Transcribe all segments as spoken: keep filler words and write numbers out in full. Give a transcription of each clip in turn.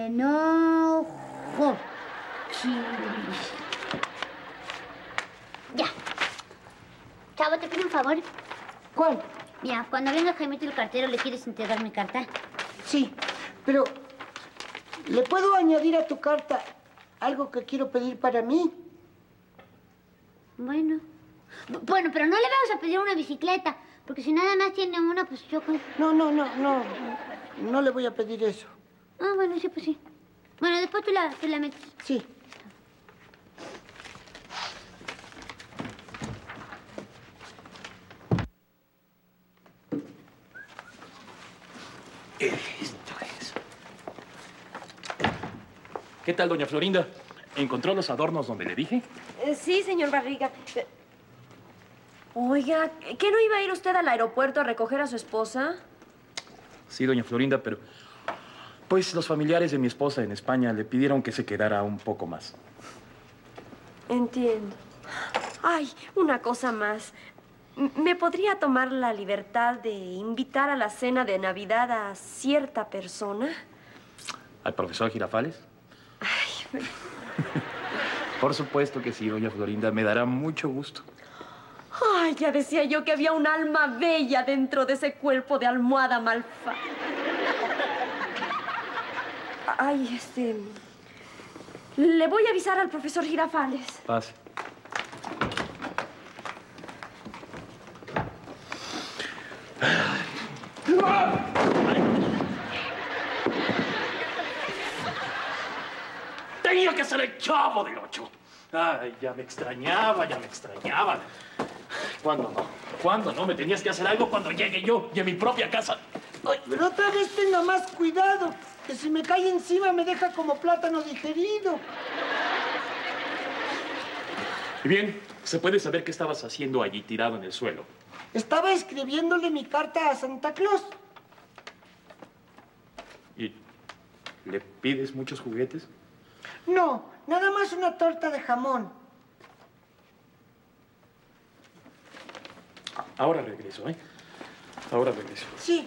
Enojo. Chilis. Ya. Chavo, te pido un favor. ¿Cuál? Mira, cuando venga Jaimito el cartero, ¿le quieres entregar mi carta? Sí, pero ¿le puedo añadir a tu carta algo que quiero pedir para mí? Bueno. Bueno, pero no le vamos a pedir una bicicleta, porque si nada más tiene una, pues yo... No, no, no, no. No le voy a pedir eso. Ah, bueno, sí, pues sí. Bueno, después tú la, tú la metes. Sí. Esto es. ¿Qué tal, doña Florinda? ¿Encontró los adornos donde le dije? Eh, sí, señor Barriga. Eh, Oiga, ¿qué no iba a ir usted al aeropuerto a recoger a su esposa? Sí, doña Florinda, pero... Pues los familiares de mi esposa en España le pidieron que se quedara un poco más. Entiendo. Ay, una cosa más. ¿Me podría tomar la libertad de invitar a la cena de Navidad a cierta persona? ¿Al profesor Girafales? Ay, Por supuesto que sí, doña Florinda. Me dará mucho gusto. Ay, ya decía yo que había un alma bella dentro de ese cuerpo de almohada malfa. Ay, este... Le voy a avisar al profesor Girafales. Pase. Tenía que ser el Chavo del Ocho. Ay, ya me extrañaba, ya me extrañaba. ¿Cuándo no? ¿Cuándo no? Me tenías que hacer algo cuando llegue yo y a mi propia casa. Ay, pero otra vez tenga más cuidado, que si me cae encima me deja como plátano digerido. Y bien, ¿se puede saber qué estabas haciendo allí tirado en el suelo? Estaba escribiéndole mi carta a Santa Claus. ¿Y le pides muchos juguetes? No, nada más una torta de jamón. Ahora regreso, ¿eh? Ahora regreso. Sí.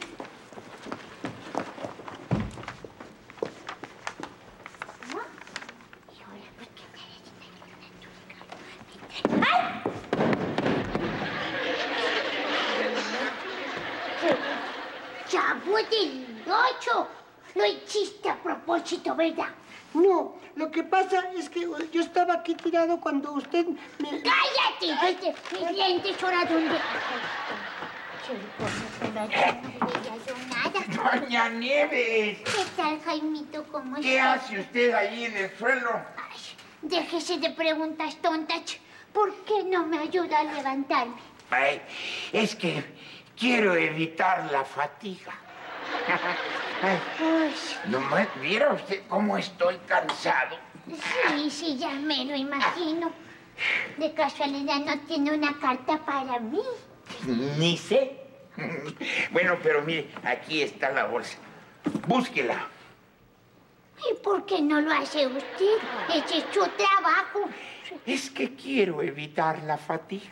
¡Chavo del Ocho! Lo hiciste a propósito, ¿verdad? No, lo que pasa es que yo estaba aquí tirado cuando usted me... ¡Cállate! Vete, mis lentes, ¿ahora dónde? ¡Doña Nieves! ¿Qué tal, Jaimito? ¿Cómo ¿Qué está? hace usted ahí en el suelo? Ay, déjese de preguntas tontas. ¿Por qué no me ayuda a levantarme? Ay, es que quiero evitar la fatiga. Ay, Uy, no me... ¿Mira usted cómo estoy cansado? sí, sí, ya me lo imagino. De casualidad no tiene una carta para mí. Ni sé. Bueno, pero mire, aquí está la bolsa. Búsquela. ¿Y por qué no lo hace usted? Ese es su trabajo. Es que quiero evitar la fatiga.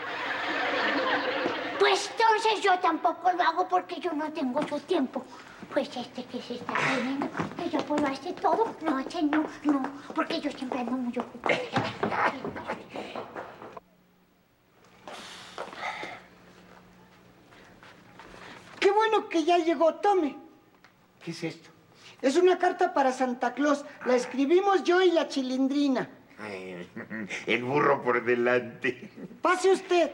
Pues entonces yo tampoco lo hago porque yo no tengo su tiempo. Pues este que se está viendo, que yo puedo hacer todo. No, ese no, no, porque yo siempre ando muy ocupada. Qué bueno que ya llegó, tome. ¿Qué es esto? Es una carta para Santa Claus. La escribimos yo y la Chilindrina. Ay, el burro por delante. Pase usted.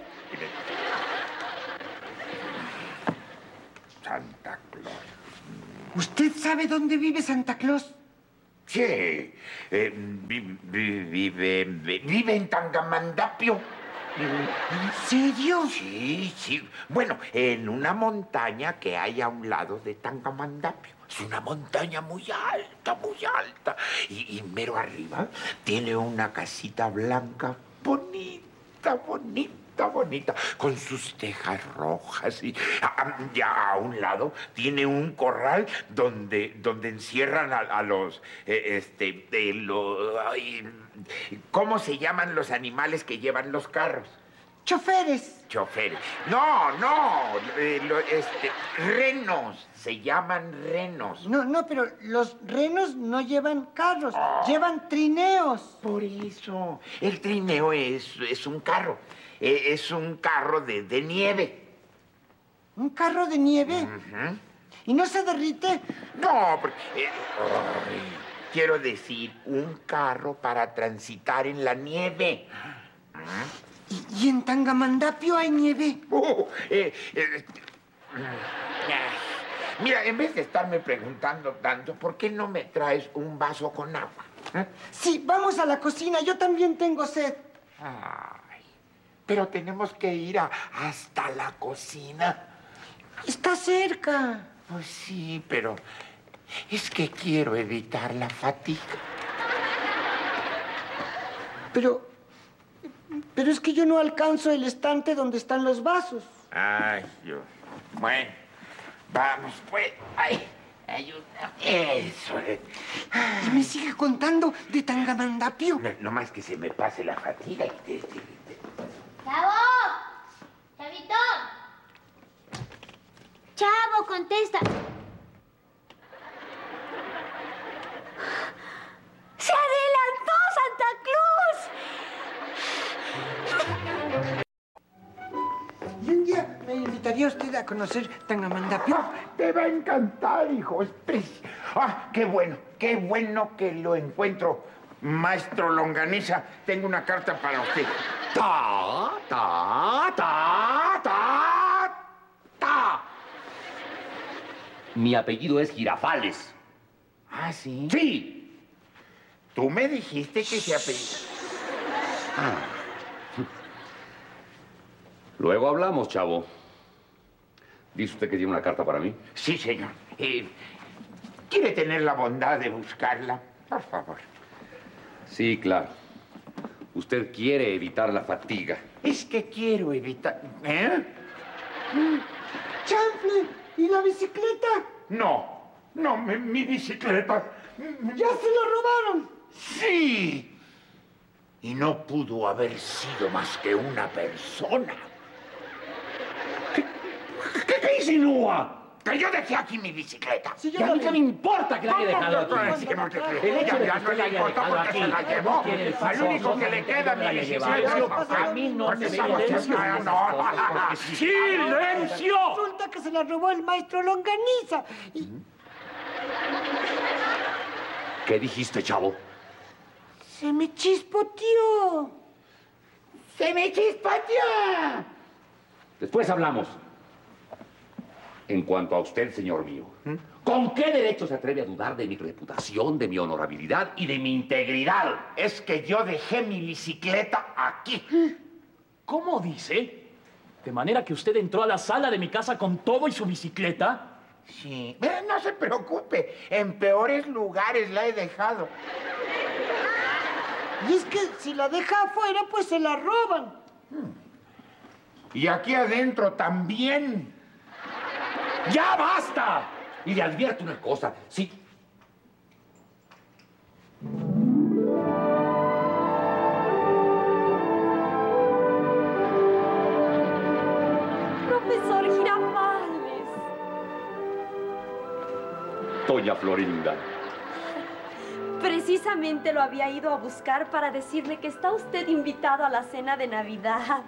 Santa Claus. ¿Usted sabe dónde vive Santa Claus? Sí, eh, vi- vi- vive, vi- vive en Tangamandapio. ¿En serio? Sí, sí. Bueno, en una montaña que hay a un lado de Tangamandapio. Es una montaña muy alta, muy alta. Y, y mero arriba tiene una casita blanca bonita, bonita, bonita, con sus tejas rojas. Y a- ya a un lado tiene un corral donde, donde encierran a, a los, eh, este, de los, ay, ¿cómo se llaman los animales que llevan los carros? choferes. Choferes. No, no. eh, lo- este, renos. Se llaman renos. No, no, pero los renos no llevan carros, llevan trineos. Por eso. El trineo es, es un carro. Eh, es un carro de, de nieve. ¿Un carro de nieve? Ujú. ¿Y no se derrite? No, porque... eh, ay, quiero decir, un carro para transitar en la nieve. ¿Y, y en Tangamandapio hay nieve? Uh, eh, eh, mira, en vez de estarme preguntando tanto, ¿por qué no me traes un vaso con agua? ¿Eh? Sí, vamos a la cocina, yo también tengo sed. Ay, pero tenemos que ir a- hasta la cocina. Está cerca. Pues sí, pero es que quiero evitar la fatiga. Pero, pero es que yo no alcanzo el estante donde están los vasos. Ay, yo. Bueno, vamos, pues. Ay, ayuda. Eso es. Y me sigue contando de Tangamandapio. No, no más que se me pase la fatiga y te, te- te- ¡Chavo! ¡Chavito! ¡Chavo, contesta! ¡Se adelantó Santa Claus! Y un día me invitaría usted a conocer Tangamandapio. Te va a encantar, hijo. Es preci- Ah, qué bueno, qué bueno que lo encuentro. Maestro Longaniza, tengo una carta para usted. Ta, ta, ta, ta, ta. Mi apellido es Girafales. Ah, ¿sí? ¡Sí! Tú me dijiste que se apellida. Luego hablamos, chavo. ¿Dice usted que tiene una carta para mí? Sí, señor. Eh, ¿Quiere tener la bondad de buscarla? Por favor. Sí, claro. Usted quiere evitar la fatiga. Es que quiero evitar... ¿Eh? ¡Chanfle! ¿Y la bicicleta? No, no, mi, mi bicicleta. ¡Ya se la robaron! Sí. Y no pudo haber sido más que una persona. ¿Qué, qué insinúa? Que yo dejé aquí mi bicicleta. Sí, yo ¿Y a la mí vi. qué me importa que la haya dejado aquí? El hecho de que usted la haya dejado aquí, no tiene el al único que le queda mi bicicleta. A mí no me ¡Silencio! ¡Silencio! Resulta que se la robó el maestro Longaniza. Y ¿Qué dijiste, chavo? se me chispoteó. ¡Se me chispateó! Después hablamos. En cuanto a usted, señor mío, ¿con qué derecho se atreve a dudar de mi reputación, de mi honorabilidad y de mi integridad? Es que yo dejé mi bicicleta aquí. ¿Cómo dice? ¿De manera que usted entró a la sala de mi casa con todo y su bicicleta? Sí. Eh, no se preocupe. En peores lugares la he dejado. Y es que si la deja afuera, pues se la roban. Y aquí adentro también. ¡Ya basta! Y le advierto una cosa. Si... Profesor Girafales. Doña Florinda. Precisamente lo había ido a buscar para decirle que está usted invitado a la cena de Navidad.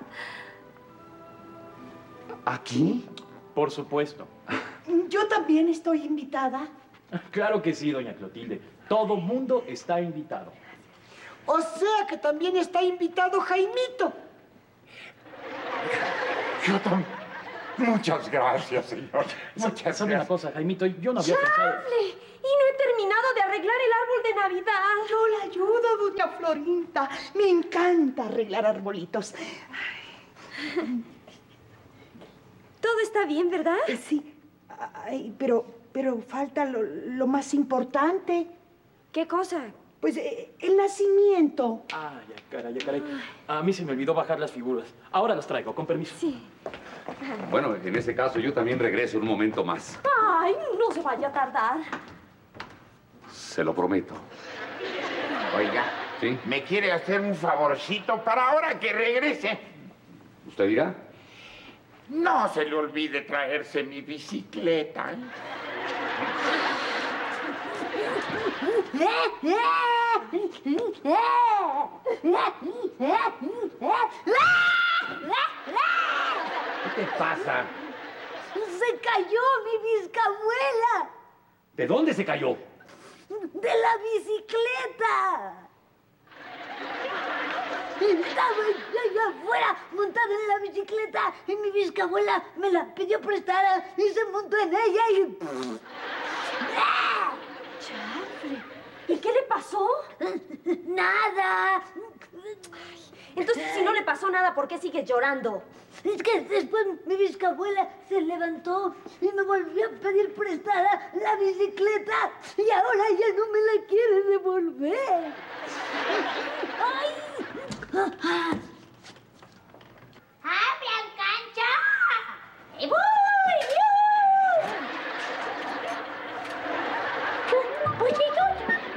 ¿Aquí? Por supuesto. Yo también estoy invitada. Claro que sí, doña Clotilde. Todo mundo está invitado. O sea que también está invitado Jaimito. Yo también. Muchas gracias, señor. Muchas ¿Sabe una gracias. cosa, Jaimito? Yo no había pensado... ¡Hable! Y no he terminado de arreglar el árbol de Navidad. Yo la ayudo, doña Florinda. Me encanta arreglar arbolitos. Todo está bien, ¿verdad? Eh, sí, ay, pero, pero falta lo, lo más importante. ¿Qué cosa? Pues eh, el nacimiento. Ah, ya, caray, ya, caray. A mí se me olvidó bajar las figuras. Ahora las traigo, con permiso. Sí. Bueno, en ese caso yo también regreso en un momento más. Ay, no se vaya a tardar. Se lo prometo. Oiga, ¿Sí? ¿me quiere hacer un favorcito para ahora que regrese? ¿Usted dirá? No se le olvide traerse mi bicicleta, ¿eh? ¿Qué te pasa? Se cayó mi bisabuela. ¿De dónde se cayó? De la bicicleta. Estaba allá afuera montada en la bicicleta y mi bisabuela me la pidió prestada y se montó en ella y... Chafre. ¿Y qué le pasó? Nada. Entonces, si no le pasó nada, ¿por qué sigues llorando? Es que después mi bisabuela se levantó y me volvió a pedir prestada la bicicleta y ahora ya no me la